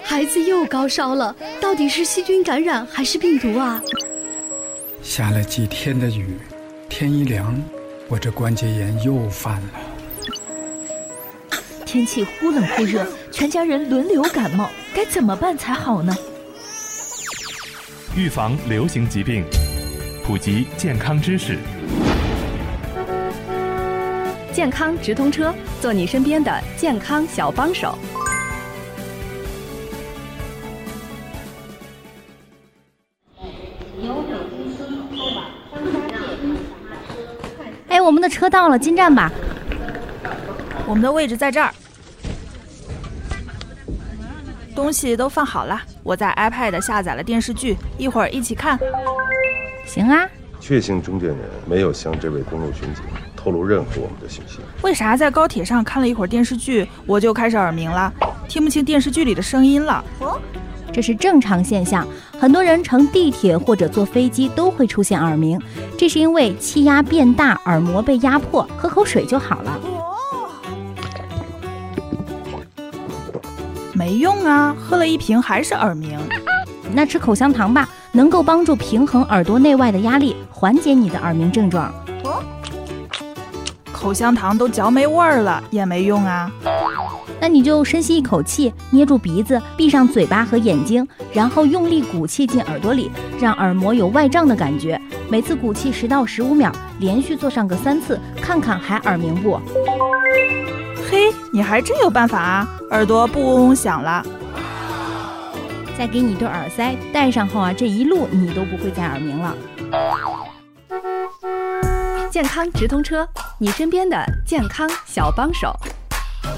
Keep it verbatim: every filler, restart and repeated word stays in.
孩子又高烧了，到底是细菌感染还是病毒啊？ 下了几天的雨，天一凉，我这关节炎又犯了。 天气忽冷忽热，全家人轮流感冒，该怎么办才好呢？ 预防流行疾病，普及健康知识。 健康直通车，做你身边的健康小帮手。 哎，我们的车到了，进站吧。 我们的位置在这儿，东西都放好了。我在 iPad 下载了电视剧，一会儿一起看。 行啊。 确信中间人没有向这位公路巡警透露任何我们的信息。 为啥在高铁上看了一会儿电视剧，我就开始耳鸣了，听不清电视剧里的声音了？哦， 这是正常现象，很多人乘地铁或者坐飞机都会出现耳鸣，这是因为气压变大，耳膜被压迫，喝口水就好了。 没用啊，喝了一瓶还是耳鸣。 那吃口香糖吧，能够帮助平衡耳朵内外的压力，缓解你的耳鸣症状。 哦，口香糖都嚼没味儿了，也没用啊。 那你就深吸一口气，捏住鼻子，闭上嘴巴和眼睛，然后用力鼓气进耳朵里，让耳膜有外胀的感觉。每次鼓气十到十五秒，连续做上个三次，看看还耳鸣不？ 嘿，你还真有办法啊，耳朵不嗡嗡响了。 再给你一对耳塞，戴上后啊，这一路你都不会再耳鸣了。 健康直通车，你身边的健康小帮手。